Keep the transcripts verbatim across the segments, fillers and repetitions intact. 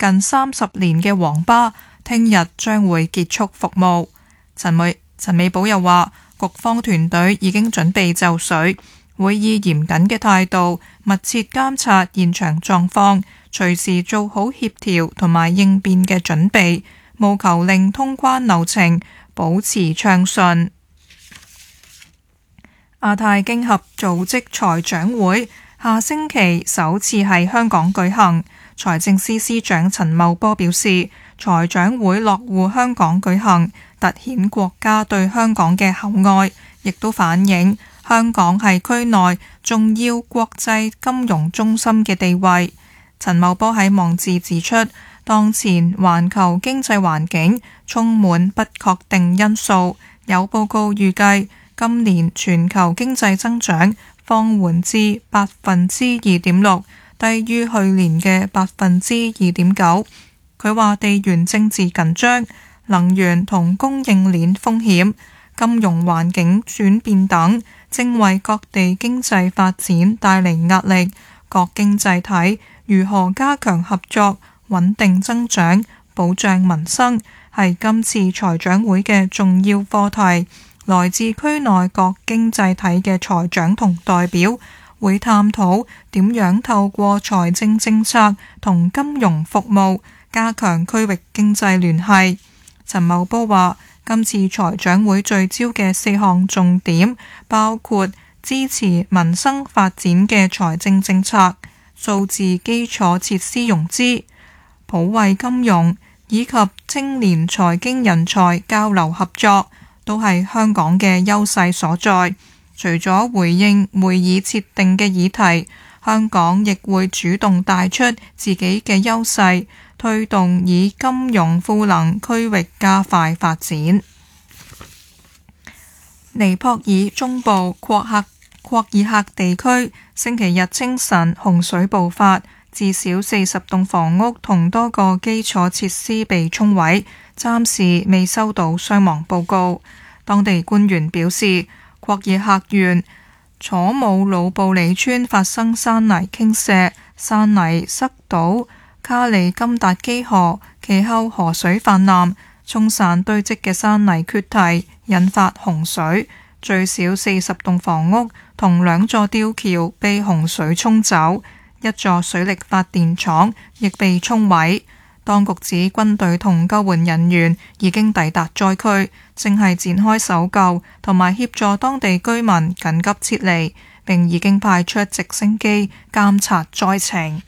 近三十年嘅黃巴，聽日將會結束服務。陳美陳美寶又話，局方團隊已經準備就緒，會以嚴謹嘅態度密切監察現場狀況，隨時做好協調同埋應變嘅準備，務求令通關流程保持暢順。亞太經合組織財長會下星期首次喺香港舉行，財政司司長陳茂波表示，財長會落戶香港舉行，凸顯國家對香港嘅厚愛，亦都反映香港係區內重要國際金融中心嘅地位。陳茂波喺網誌指出，當前環球經濟環境充滿不確定因素，有報告預計今年全球經濟增長放緩至百分之二點六，低於去年嘅百分之二點九。佢話地緣政治緊張、能源同供應鏈風險、金融環境轉變等，正為各地經濟發展帶嚟壓力。各經濟體如何加強合作、穩定增長、保障民生，係今次財長會嘅重要課題。來自區內各經濟體嘅財長同代表會探討點樣透過財政政策同金融服務加強區域經濟聯繫。陳茂波話，今次財長會聚焦嘅四項重點包括支持民生發展嘅財政政策、數字基礎設施融資、普惠金融以及青年財經人才交流合作，都係香港嘅優勢所在。除咗回應會議設定嘅議題，香港亦會主動帶出自己嘅優勢，推動以金融賦能區域加快發展。尼泊爾中部霍克霍爾克地區星期日清晨洪水暴發，至少四十棟房屋同多個基礎設施被沖毀，暫時未收到傷亡報告。當地官員表示，霍爾克縣楚姆魯布里村發生山泥傾瀉，山泥塞到卡里金達基河，其後河水泛濫，沖散堆積嘅山泥缺堤，引發洪水。最少四十棟房屋同兩座吊橋被洪水沖走，一座水力發電廠亦被沖毀。當局指軍隊同救援人員已經抵達災區，正係展開搜救同埋協助當地居民緊急撤離，並已經派出直升機監察災情。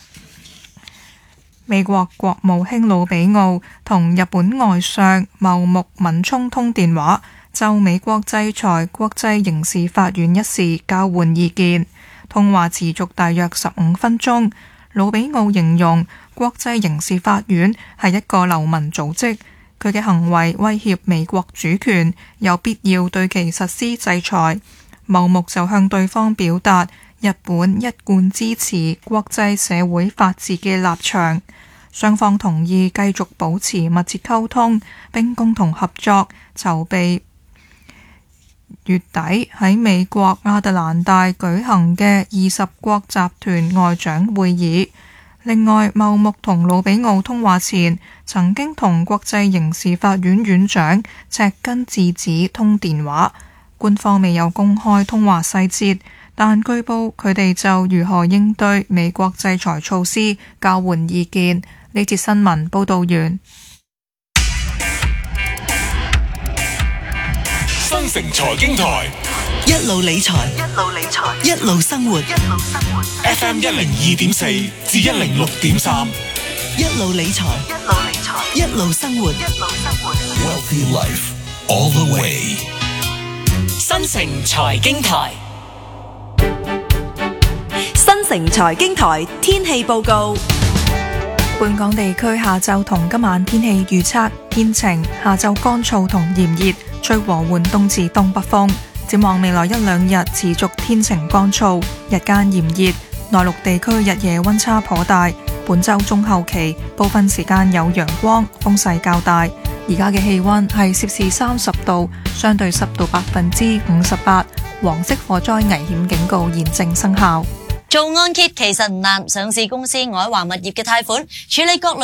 美國國務卿魯比奧同日本外相茂木敏充通電話，就美國制裁國際刑事法院一事交換意見。通話持續大約十五分鐘。魯比奧形容國際刑事法院係一個流氓組織，佢嘅行為威脅美國主權，有必要對其實施制裁。茂木就向對方表達日本一貫支持國際社會法治嘅立場，雙方同意繼續保持密切溝通，並共同合作籌備月底喺美國亞特蘭大舉行嘅二十國集團外長會議。另外，茂木同魯比奧通話前，曾經同國際刑事法院院長赤根智子通電話。官方未有公開通話細節，但據報佢哋就如何應對美國制裁措施交換意見。呢節新聞報道完。 新城財經台， 一路理財，一路理財，一路生活，一路生活。 F M 一零二點四至一零六點三， 一路理財，一路理財，一路生活，一路生活。 Wealthy Life all the way。 新城財經台， 新城財經台天氣報告。 本港地區下晝同今晚天氣預測天晴，下晝乾燥同炎熱，吹和緩東至東北風。展望未來一兩日持續天晴乾燥，日間炎熱，內陸地區日夜溫差頗大。本週中後期部分時間有陽光，風勢較大。而家嘅氣溫係攝氏三十度，相對濕度百分之五十八，黃色火災危險警告現正生效。 做按揭其實唔難，上市公司愛華物業嘅貸款處理各類